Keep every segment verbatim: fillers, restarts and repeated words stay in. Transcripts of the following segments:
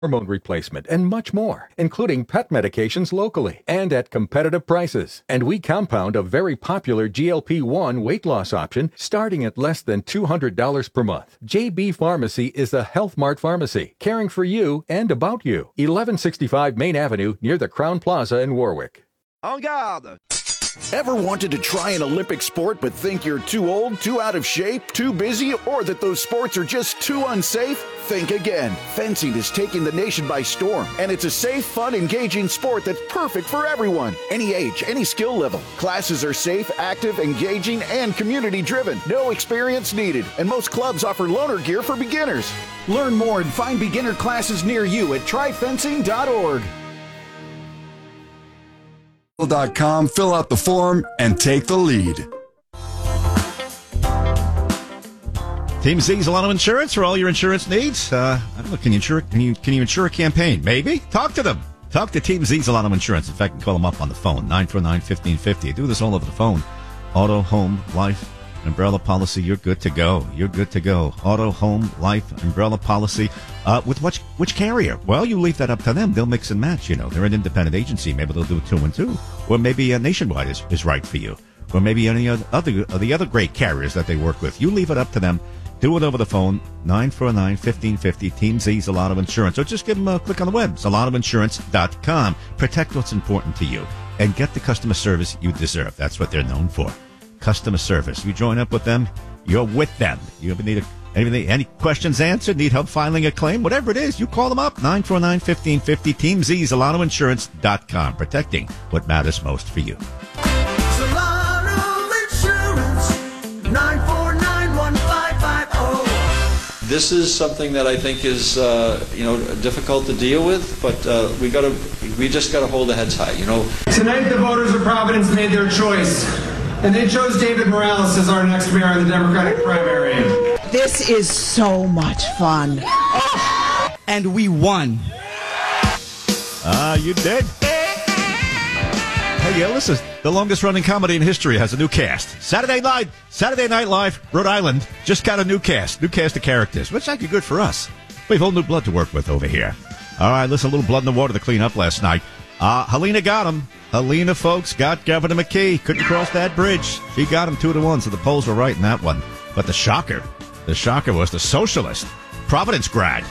hormone replacement, and much more, including pet medications locally and at competitive prices. And we compound a very popular G L P one weight loss option starting at less than two hundred dollars per month. J B Pharmacy is a Health Mart pharmacy, caring for you and about you. eleven sixty-five Main Avenue near the Crown Plaza in Warwick. En garde! Ever wanted to try an Olympic sport but think you're too old, too out of shape, too busy, or that those sports are just too unsafe? Think again. Fencing is taking the nation by storm, and it's a safe, fun, engaging sport that's perfect for everyone. Any age, any skill level. Classes are safe, active, engaging, and community-driven. No experience needed, and most clubs offer loaner gear for beginners. Learn more and find beginner classes near you at try fencing dot org. dot com, fill out the form, and take the lead. Team Z's a lot of insurance for all your insurance needs. Uh, I don't know, can you insure? Can you can you insure a campaign? Maybe. Talk to them. Talk to Team Z's a lot of insurance. In fact, you can call them up on the phone nine four nine, one five five zero. Do this all over the phone. Auto, home, life, umbrella policy. You're good to go. You're good to go. Auto, home, life, umbrella policy. Uh, with which which carrier? Well, you leave that up to them. They'll mix and match. You know, they're an independent agency. Maybe they'll do two and two, or maybe uh, Nationwide is, is right for you, or maybe any other other the other great carriers that they work with. You leave it up to them. Do it over the phone, nine four nine, one five five zero. Team Z's a lot of insurance. Or just give them a click on the web, a lot of insurance dot com. Protect what's important to you and get the customer service you deserve. That's what they're known for. Customer service. You join up with them, you're with them. You ever need a, anything, any questions answered, need help filing a claim, whatever it is, you call them up, nine four nine, one five five zero. Team Z's a lot of insurance dot com. Protecting what matters most for you. This is something that I think is, uh, you know, difficult to deal with, but uh, we got to, we just got to hold the heads high, you know. Tonight, the voters of Providence made their choice, and they chose David Morales as our next mayor in the Democratic primary. This is so much fun. Oh, and we won. Ah, uh, you did. Hey, Ellis, is the longest-running comedy in history has a new cast. Saturday night, Saturday Night Live, Rhode Island, just got a new cast, new cast of characters, which is actually good for us. We have all new blood to work with over here. All right, listen, a little blood in the water to clean up last night. Uh, Helena got him. Helena, folks, got Governor McKee. Couldn't cross that bridge. She got him two to one, so the polls were right in that one. But the shocker, the shocker was the socialist, Providence grad.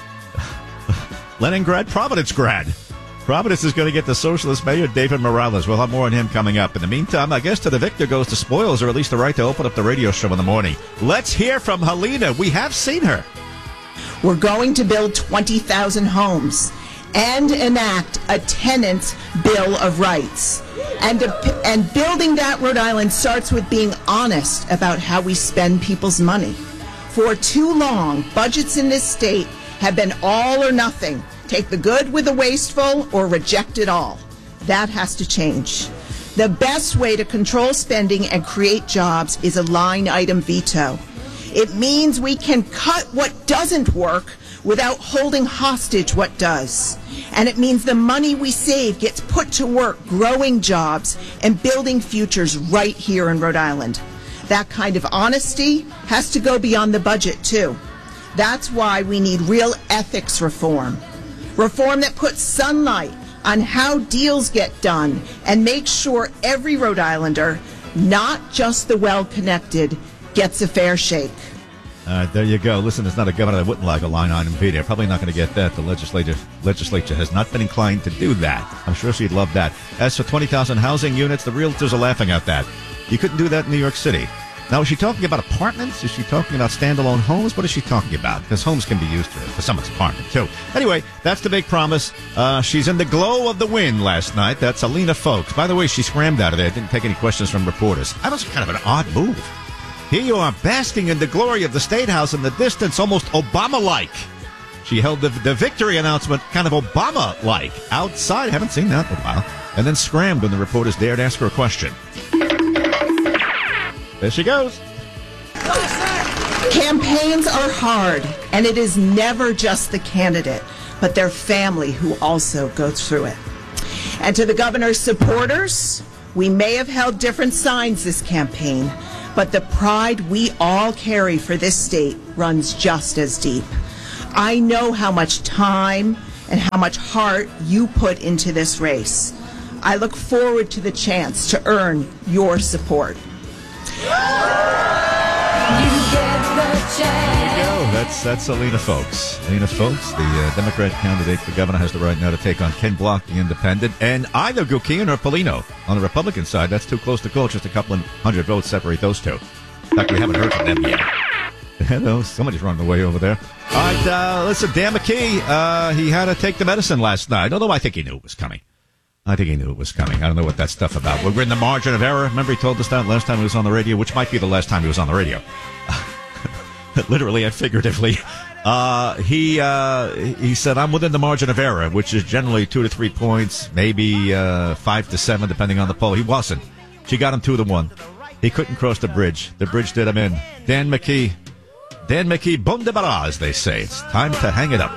Leningrad, Providence grad. Providence is going to get the socialist mayor, David Morales. We'll have more on him coming up. In the meantime, I guess to the victor goes the spoils, or at least the right to open up the radio show in the morning. Let's hear from Helena. We have seen her. We're going to build twenty thousand homes and enact a tenant's Bill of Rights. And, a, and building that, Rhode Island, starts with being honest about how we spend people's money. For too long, budgets in this state have been all or nothing. Take the good with the wasteful or reject it all. That has to change. The best way to control spending and create jobs is a line item veto. It means we can cut what doesn't work without holding hostage what does. And it means the money we save gets put to work growing jobs and building futures right here in Rhode Island. That kind of honesty has to go beyond the budget, too. That's why we need real ethics reform. Reform that puts sunlight on how deals get done and makes sure every Rhode Islander, not just the well-connected, gets a fair shake. All right, there you go. Listen, it's not a governor that wouldn't like a line item veto. Probably not going to get that. The legislature legislature has not been inclined to do that. I'm sure she'd love that. As for twenty thousand housing units, the realtors are laughing at that. You couldn't do that in New York City. Now, is she talking about apartments? Is she talking about standalone homes? What is she talking about? Because homes can be used for, for someone's apartment, too. Anyway, that's the big promise. Uh, she's in the glow of the win last night. That's Helena Foulkes. By the way, she scrammed out of there. Didn't take any questions from reporters. That was kind of an odd move. Here you are, basking in the glory of the State House in the distance, almost Obama-like. She held the, the victory announcement kind of Obama-like outside. I haven't seen that in a while. And then scrammed when the reporters dared ask her a question. There she goes. Campaigns are hard, and it is never just the candidate, but their family who also go through it. And to the governor's supporters, we may have held different signs this campaign, but the pride we all carry for this state runs just as deep. I know how much time and how much heart you put into this race. I look forward to the chance to earn your support. That's that's Alina Folks. Alina Folks, the uh, Democrat candidate for governor, has the right now to take on Ken Block, the independent, and either Guccione or Polino on the Republican side. That's too close to call. Just a couple of hundred votes separate those two. In fact, we haven't heard from them yet. Hello, somebody's running away over there. All right, uh, listen, Dan McKee, uh, he had to take the medicine last night, although I think he knew it was coming. I think he knew it was coming. I don't know what that stuff about. We're in the margin of error. Remember he told us that last time he was on the radio, which might be the last time he was on the radio. Literally and figuratively. Uh, he uh, he said, I'm within the margin of error, which is generally two to three points, maybe uh, five to seven, depending on the poll. He wasn't. She got him two to one. He couldn't cross the bridge. The bridge did him in. Dan McKee. Dan McKee, bon de barrage, they say. It's time to hang it up.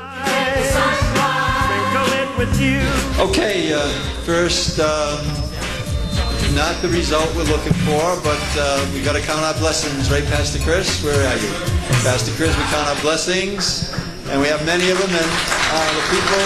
Okay, uh, first, um, not the result we're looking for, but uh, we got to count our blessings, right, Pastor Chris? Where are you? Pastor Chris, we count our blessings, and we have many of them, and uh, the people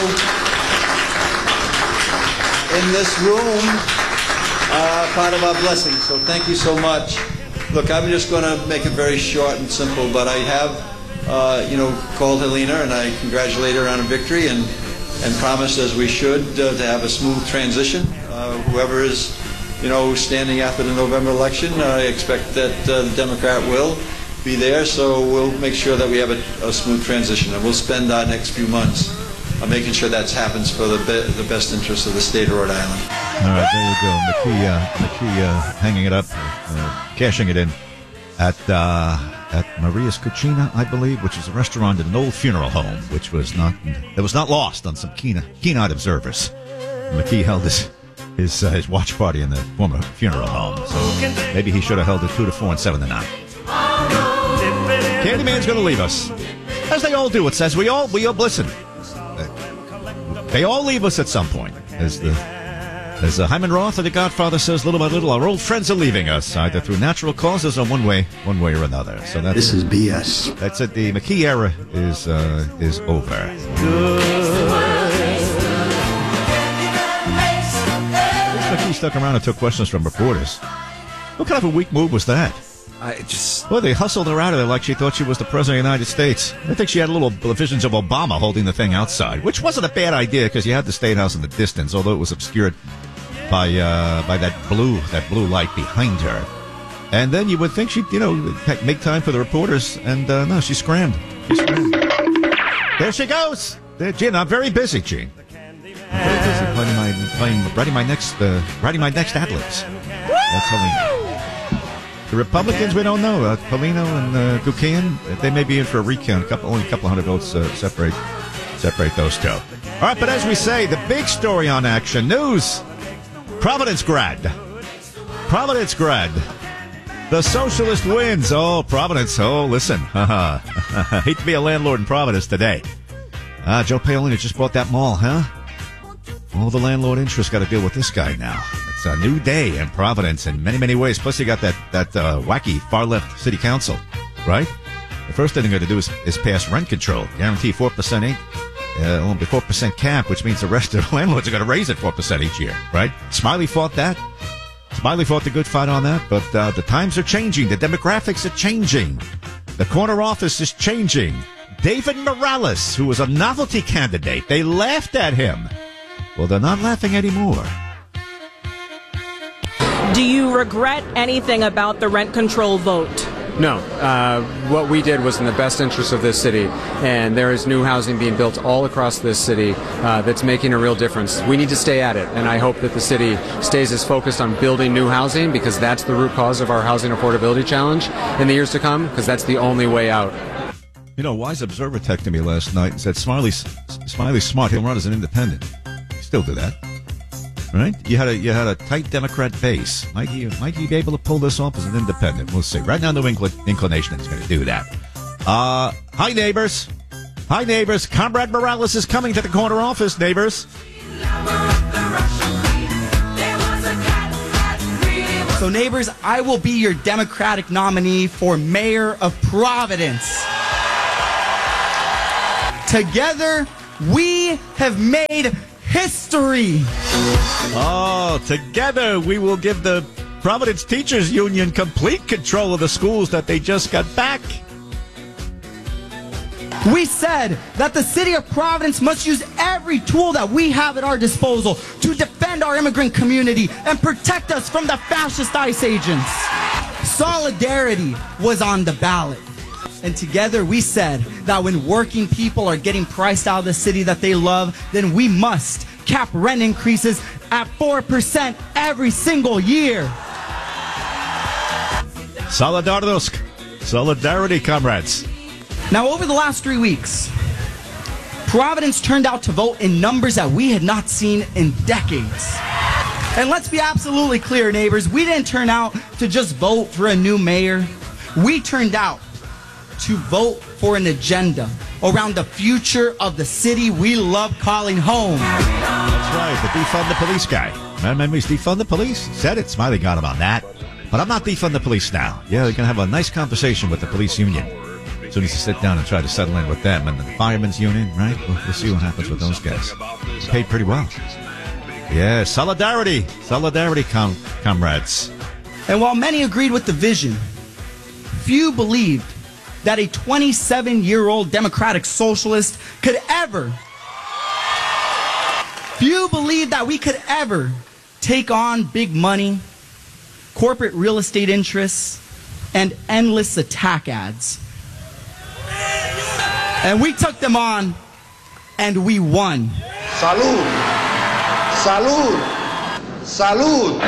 in this room are part of our blessings, so thank you so much. Look, I'm just going to make it very short and simple, but I have, uh, you know, called Helena, and I congratulate her on a victory, and, and promised, as we should, uh, to have a smooth transition. Uh, whoever is you know, standing after the November election. I expect that uh, the Democrat will be there, so we'll make sure that we have a, a smooth transition, and we'll spend our next few months uh, making sure that happens for the, be the best interest of the state of Rhode Island. All right, there you go. McKee, uh, McKee uh, hanging it up, uh, cashing it in at uh, at Maria's Cucina, I believe, which is a restaurant at an old funeral home, which was not that was not lost on some keen, keen-eyed observers. McKee held his his uh, his watch party in the former funeral home, so maybe he should have held it two to four and seven to nine. Candyman's going to leave us, as they all do. It says we all we all listen. They all leave us at some point, as the as uh, Hyman Roth of The Godfather says. Little by little, our old friends are leaving us, either through natural causes or one way, one way or another. So that's, this is B S. That's it. The McKee era is uh, is over. McKee stuck around and took questions from reporters. What kind of a weak move was that? I just... Well, they hustled her out of there like she thought she was the President of the United States. I think she had a little visions of Obama holding the thing outside, which wasn't a bad idea because you had the State House in the distance, although it was obscured by uh, by that blue that blue light behind her. And then you would think she'd, you know, make time for the reporters, and uh, no, she scrammed. She scrammed. There she goes. There, Gene, I'm very busy, Gene. I'm very busy playing my, playing, writing my next, uh, writing my next ad-libs. That's Helena. The Republicans, we don't know. Uh, Polino and uh, Guccione, they may be in for a recount. A couple, only a couple hundred votes uh, separate separate those two. All right, but as we say, the big story on Action News: Providence grad, Providence grad. The socialist wins. Oh, Providence. Oh, listen. Hate to be a landlord in Providence today. Ah, uh, Joe Paolino just bought that mall, huh? All the landlord interests got to deal with this guy now. It's a new day in Providence in many, many ways. Plus, you got that that uh, wacky far-left city council, right? The first thing they're going to do is, is pass rent control. Guarantee four percent inc, uh, won't be four percent cap, which means the rest of the landlords are going to raise it four percent each year, right? Smiley fought that. Smiley fought the good fight on that, but uh, the times are changing. The demographics are changing. The corner office is changing. David Morales, who was a novelty candidate, they laughed at him. Well, they're not laughing anymore. Do you regret anything about the rent control vote? No. Uh, what we did was in the best interest of this city, and there is new housing being built all across this city uh, that's making a real difference. We need to stay at it, and I hope that the city stays as focused on building new housing, because that's the root cause of our housing affordability challenge in the years to come, because that's the only way out. You know, Wise Observer texted me last night and said, Smiley's, Smiley's smart. He'll run as an independent. Still do that. Right? You had a you had a tight Democrat base. Might he might he be able to pull this off as an independent? We'll see. Right now, no incl- inclination is going to do that. Uh, hi, neighbors. Hi, neighbors. Comrade Morales is coming to the corner office, neighbors. So, neighbors, I will be your Democratic nominee for mayor of Providence. Together, we have made history. Oh, together we will give the Providence Teachers Union complete control of the schools that they just got back. We said that the city of Providence must use every tool that we have at our disposal to defend our immigrant community and protect us from the fascist ICE agents. Solidarity was on the ballot. And together we said that when working people are getting priced out of the city that they love, then we must cap rent increases at four percent every single year. Solidarność. Solidarity, comrades. Now, over the last three weeks, Providence turned out to vote in numbers that we had not seen in decades. And let's be absolutely clear, neighbors, we didn't turn out to just vote for a new mayor. We turned out to vote for an agenda around the future of the city we love calling home. That's right, the defund the police guy. Remember he's defund the police? Said it. Smiley got him on that. But I'm not defund the police now. Yeah, they're going to have a nice conversation with the police union. So he needs to sit down and try to settle in with them. And the firemen's union, right? We'll, we'll see what happens with those guys. Paid pretty well. Yeah, solidarity. Solidarity, com- comrades. And while many agreed with the vision, few believed that a twenty-seven-year-old Democratic Socialist could ever, few believed that we could ever take on big money, corporate real estate interests, and endless attack ads. And we took them on, and we won. Salud! Salud! Salud!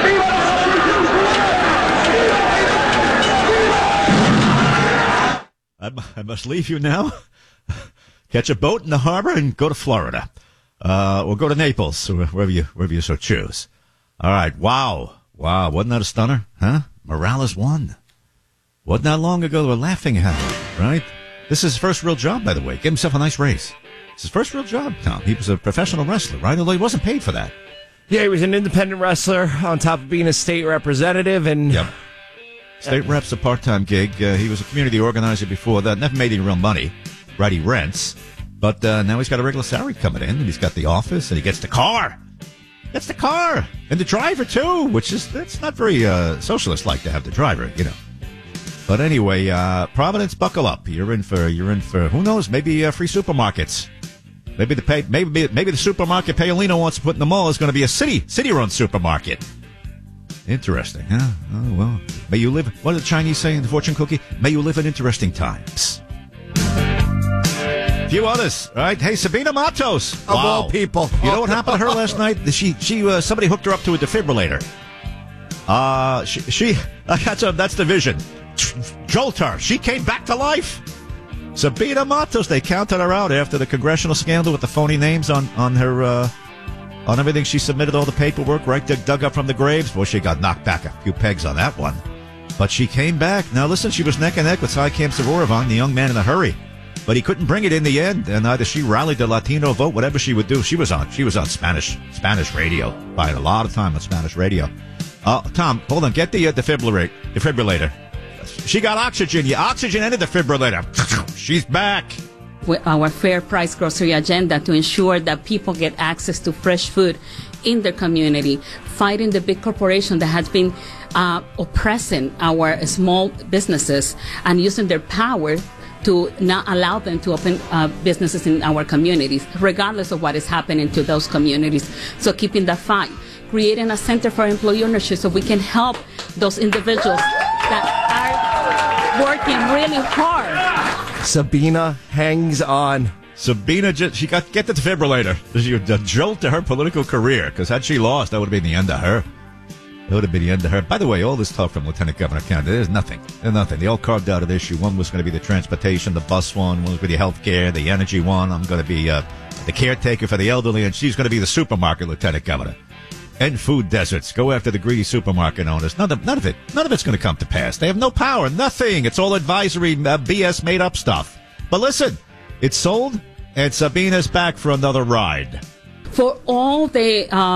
I, I must leave you now. Catch a boat in the harbor and go to Florida. Uh, or go to Naples, or wherever you, wherever you so choose. All right. Wow. Wow. Wasn't that a stunner? Huh? Morales won. Wasn't that long ago they were laughing at him, right? This is his first real job, by the way. Gave himself a nice raise. It's his first real job, Tom. He was a professional wrestler, right? Although he wasn't paid for that. Yeah, he was an independent wrestler on top of being a state representative. And yep. State rep's a part-time gig. Uh, he was a community organizer before that. Never made any real money. Right, he rents. But uh, now he's got a regular salary coming in, and he's got the office, and he gets the car. Gets the car. And the driver, too, which is, that's not very uh, socialist-like to have the driver, you know. But anyway, uh, Providence, buckle up. You're in for, you're in for, who knows, maybe uh, free supermarkets. Maybe the pay, maybe maybe the supermarket Paolino wants to put in the mall is going to be a city, city-run supermarket. Interesting, huh? Oh, well. May you live, what did the Chinese say in the fortune cookie? May you live in interesting times. A few others, all right? Hey, Sabina Matos. Of wow. all people. You know what happened to her last night? She, she, uh, somebody hooked her up to a defibrillator. Uh, she, she that's, a, that's the vision. Jolt her. She came back to life. Sabina Matos, they counted her out after the congressional scandal with the phony names on, on her, uh, on everything she submitted, all the paperwork, right, dug up from the graves. Well, she got knocked back a few pegs on that one. But she came back. Now, listen, she was neck and neck with Saicam Savorovon, the young man in a hurry. But he couldn't bring it in the end, and either she rallied the Latino vote, whatever she would do. She was on. She was on Spanish Spanish radio, buying a lot of time on Spanish radio. Uh, Tom, hold on. Get the uh, defibrillator. Defibrillator. She got oxygen. You oxygen and a defibrillator. She's back. With our fair price grocery agenda to ensure that people get access to fresh food in their community, fighting the big corporation that has been uh, oppressing our small businesses and using their power to not allow them to open uh, businesses in our communities, regardless of what is happening to those communities. So keeping that fight, creating a center for employee ownership so we can help those individuals that are working really hard. Sabina hangs on. Sabina, just, she got get the defibrillator. This is a jolt to her political career, because had she lost, that would have been the end of her. It would have been the end of her. By the way, all this talk from Lieutenant Governor Kennedy, there's nothing. There's nothing. They all carved out an issue. One was going to be the transportation, the bus one. One was going to be health care, the energy one. I'm going to be uh, the caretaker for the elderly, and she's going to be the supermarket Lieutenant Governor. End food deserts. Go after the greedy supermarket owners. None of, none of it. None of it's going to come to pass. They have no power. Nothing. It's all advisory uh, B S made up stuff. But listen, it's sold, and Sabina's back for another ride. For all the um,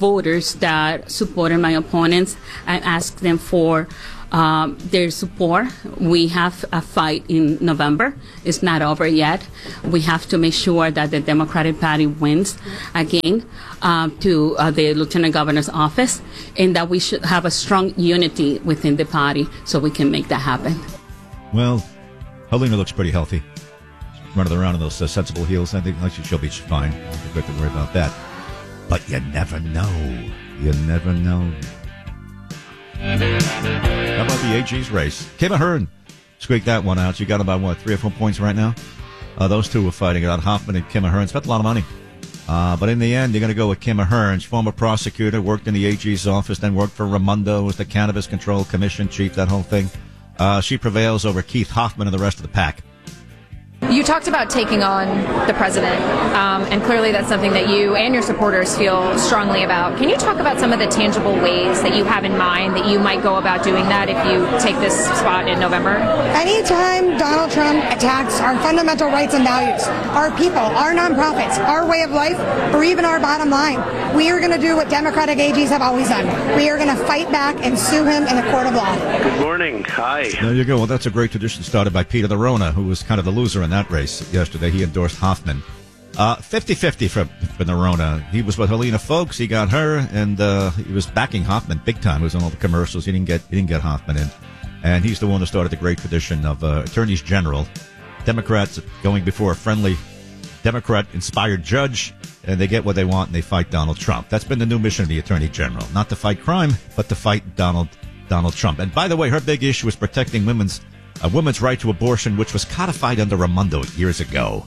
voters that supported my opponents and ask them for um, their support. We have a fight in November. It's not over yet. We have to make sure that the Democratic Party wins again uh, to uh, the Lieutenant Governor's office, and that we should have a strong unity within the party so we can make that happen. Well, Helena looks pretty healthy. Running around in those uh, sensible heels. I think actually she'll be fine. Don't have to worry about that. But you never know. You never know. How about the A G's race? Kim Ahern squeaked that one out. You got about, what, three or four points right now? Uh, those two were fighting it out. Hoffman and Kim Ahern spent a lot of money. Uh, but in the end, you're going to go with Kim Ahern, former prosecutor, worked in the A G's office, then worked for Raimondo, was the Cannabis Control Commission chief, that whole thing. Uh, she prevails over Keith Hoffman and the rest of the pack. You talked about taking on the president, um, and clearly that's something that you and your supporters feel strongly about. Can you talk about some of the tangible ways that you have in mind that you might go about doing that if you take this spot in November? Anytime Donald Trump attacks our fundamental rights and values, our people, our nonprofits, our way of life, or even our bottom line, we are going to do what Democratic A Gs have always done. We are going to fight back and sue him in the court of law. Good morning. Hi. There you go. Well, that's a great tradition started by Peter Nerona, who was kind of the loser in that race yesterday. He endorsed Hoffman. Uh, fifty-fifty for, for Nerona. He was with Helena Foulkes. He got her, and uh, he was backing Hoffman big time. He was on all the commercials. He didn't get he didn't get Hoffman in. And he's the one who started the great tradition of uh, attorneys general, Democrats going before a friendly Democrat-inspired judge, and they get what they want, and they fight Donald Trump. That's been the new mission of the attorney general. Not to fight crime, but to fight Donald Donald Trump. And by the way, her big issue is protecting women's a woman's right to abortion, which was codified under Raimondo years ago.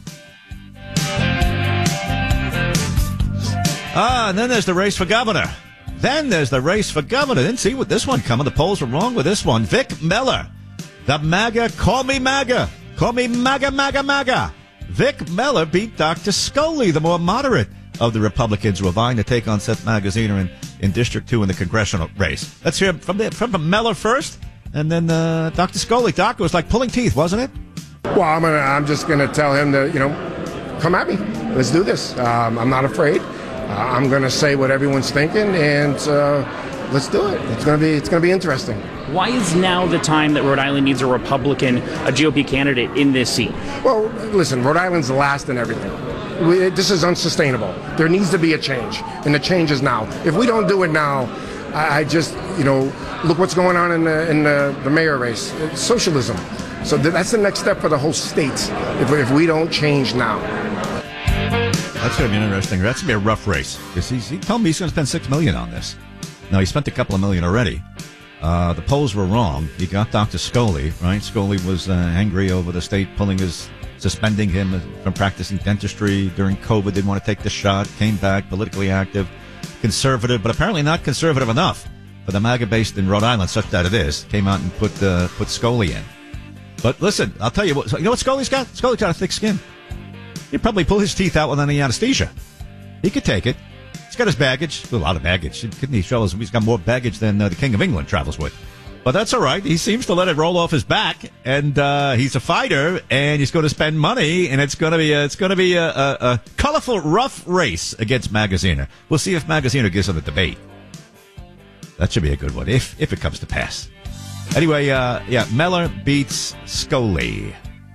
Ah, and then there's the race for governor. Then there's the race for governor. Didn't see what this one coming. The polls were wrong with this one. Vic Miller, the MAGA, call me MAGA. Call me MAGA, MAGA, MAGA. Vic Miller beat Doctor Scully, the more moderate of the Republicans who are vying to take on Seth Magaziner in, in District two in the congressional race. Let's hear from, the, from Miller first. And then uh, Doctor Scully. Doc, it was like pulling teeth, wasn't it? Well, I'm gonna, I'm just going to tell him to, you know, come at me. Let's do this. Um, I'm not afraid. Uh, I'm going to say what everyone's thinking, and uh, let's do it. It's going to be it's going to be interesting. Why is now the time that Rhode Island needs a Republican, a G O P candidate in this seat? Well, listen, Rhode Island's last in everything. We, this is unsustainable. There needs to be a change, and the change is now. If we don't do it now, I, I just, you know, look what's going on in the, in the, the mayor race. It's socialism. So th- that's the next step for the whole state if, if we don't change now. That's going to be interesting. That's going to be a rough race. Because he told me he's going to spend six million dollars on this. Now, he spent a couple of million already. Uh, the polls were wrong. He got Doctor Scully, right? Scully was uh, angry over the state pulling his, suspending him from practicing dentistry during COVID. Didn't want to take the shot. Came back, politically active, conservative, but apparently not conservative enough for the MAGA based in Rhode Island, such that it is. Came out and put uh, put Scully in. But listen, I'll tell you what. You know what Scully's got? Scully's got a thick skin. He'd probably pull his teeth out without any anesthesia. He could take it. He's got his baggage. A lot of baggage. Couldn't he show us? He's got more baggage than uh, the King of England travels with. But that's all right. He seems to let it roll off his back, and uh, he's a fighter, and he's going to spend money, and it's going to be a, it's going to be a, a, a colorful, rough race against Magaziner. We'll see if Magaziner gives him a debate. That should be a good one, if if it comes to pass. Anyway, uh, yeah, Miller beats Scully.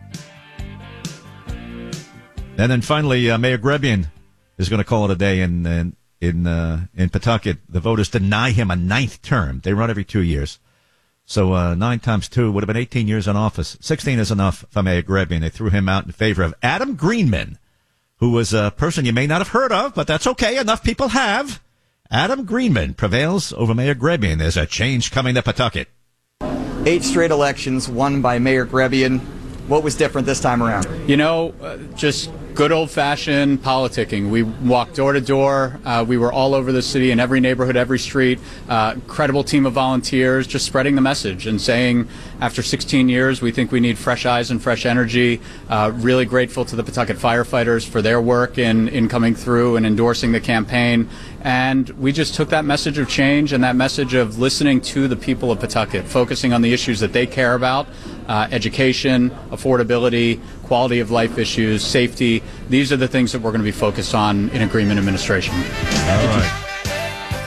And then finally, uh, Mayor Grebian is going to call it a day in in in, uh, in Pawtucket. The voters deny him a ninth term. They run every two years. So uh, nine times two would have been eighteen years in office. sixteen is enough for Mayor Grebian. They threw him out in favor of Adam Greenman, who was a person you may not have heard of, but that's okay. Enough people have. Adam Greenman prevails over Mayor Grebian. There's a change coming to Pawtucket. Eight straight elections won by Mayor Grebian. What was different this time around? You know, uh, just good old-fashioned politicking. We walked door to door. Uh, we were all over the city, in every neighborhood, every street. Uh, incredible team of volunteers, just spreading the message and saying, after sixteen years, we think we need fresh eyes and fresh energy. Uh, really grateful to the Pawtucket firefighters for their work in, in coming through and endorsing the campaign. And we just took that message of change and that message of listening to the people of Pawtucket, focusing on the issues that they care about, uh, education, affordability, quality of life issues, safety. These are the things that we're going to be focused on in agreement administration. All right.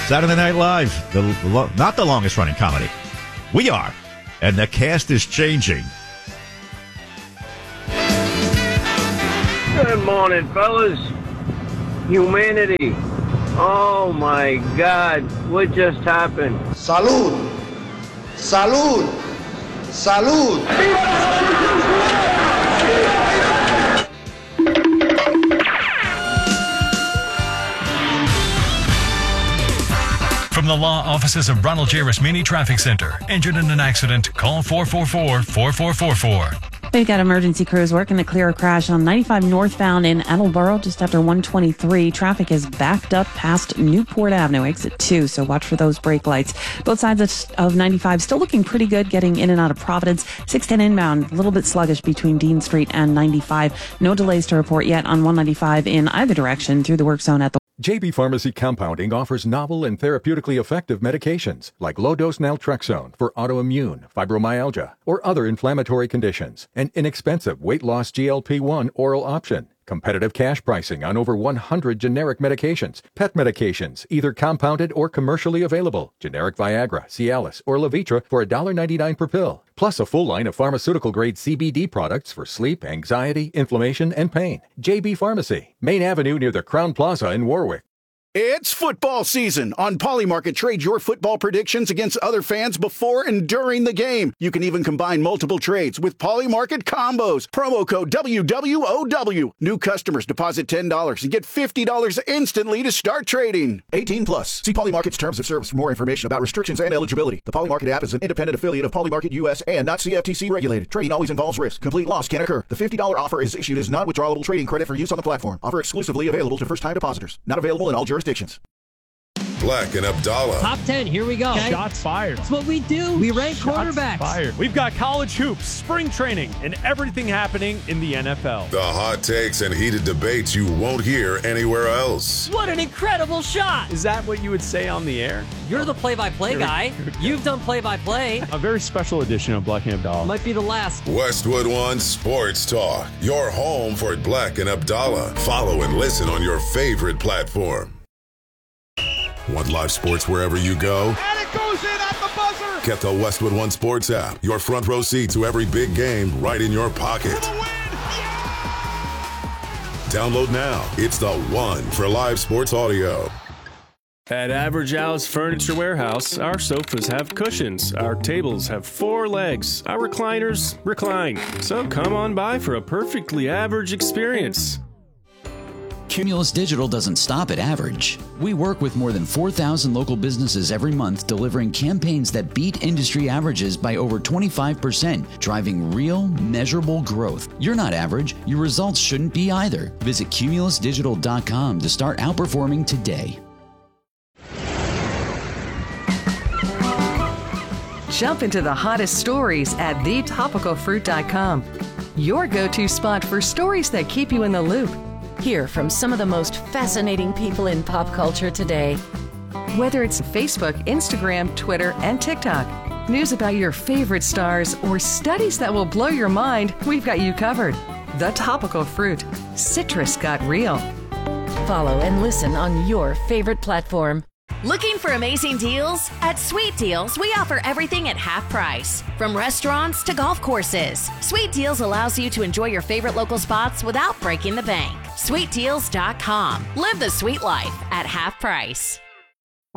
Saturday Night Live, the, the lo- not the longest running comedy. We are, and the cast is changing. Good morning, fellas. Humanity. Oh my God, what just happened? Salud. Salud. Salud. From the law offices of Ronald J. Rasmini Traffic Center. Injured in an accident? Call four four four, four four four four. We've got emergency crews working to clear a crash on ninety-five northbound in Attleboro just after one twenty-three. Traffic is backed up past Newport Avenue, exit two, so watch for those brake lights. Both sides of ninety-five still looking pretty good getting in and out of Providence. six ten inbound, a little bit sluggish between Dean Street and ninety-five. No delays to report yet on one ninety-five in either direction through the work zone at the J B Pharmacy Compounding offers novel and therapeutically effective medications like low-dose naltrexone for autoimmune, fibromyalgia, or other inflammatory conditions, an inexpensive weight loss G L P one oral option, competitive cash pricing on over one hundred generic medications, pet medications, either compounded or commercially available, generic Viagra, Cialis, or Levitra for one dollar ninety-nine per pill, plus a full line of pharmaceutical-grade C B D products for sleep, anxiety, inflammation, and pain. J B Pharmacy, Main Avenue near the Crown Plaza in Warwick. It's football season. On Polymarket, trade your football predictions against other fans before and during the game. You can even combine multiple trades with Polymarket combos. Promo code W W O W. New customers deposit ten dollars and get fifty dollars instantly to start trading. eighteen plus. See Polymarket's terms of service for more information about restrictions and eligibility. The Polymarket app is an independent affiliate of Polymarket U S and not C F T C regulated. Trading always involves risk. Complete loss can occur. The fifty dollars offer is issued as non-withdrawable trading credit for use on the platform. Offer exclusively available to first-time depositors. Not available in all jurisdictions. Black and Abdallah. Top ten, here we go. Okay. Shots fired. That's what we do. We rank Shots quarterbacks. Fired. We've got college hoops, spring training, and everything happening in the N F L. The hot takes and heated debates you won't hear anywhere else. What an incredible shot. Is that what you would say on the air? You're the play-by-play guy. You've done play-by-play. A very special edition of Black and Abdallah. Might be the last. Westwood One Sports Talk. Your home for Black and Abdallah. Follow and listen on your favorite platform. Want live sports wherever you go? And it goes in at the buzzer. Get the Westwood One Sports app. Your front row seat to every big game right in your pocket. Download now. It's the one for live sports audio. At Average Al's Furniture Warehouse, our sofas have cushions, our tables have four legs, our recliners recline. So come on by for a perfectly average experience. Cumulus Digital doesn't stop at average. We work with more than four thousand local businesses every month, delivering campaigns that beat industry averages by over twenty-five percent, driving real, measurable growth. You're not average. Your results shouldn't be either. Visit cumulus digital dot com to start outperforming today. Jump into the hottest stories at the topical fruit dot com. Your go-to spot for stories that keep you in the loop. Hear from some of the most fascinating people in pop culture today. Whether it's Facebook, Instagram, Twitter, and TikTok, news about your favorite stars, or studies that will blow your mind, we've got you covered. The Topical Fruit. Citrus got real. Follow and listen on your favorite platform. Looking for amazing deals? At Sweet Deals, we offer everything at half price. From restaurants to golf courses, Sweet Deals allows you to enjoy your favorite local spots without breaking the bank. sweet deals dot com. Live the sweet life at half price.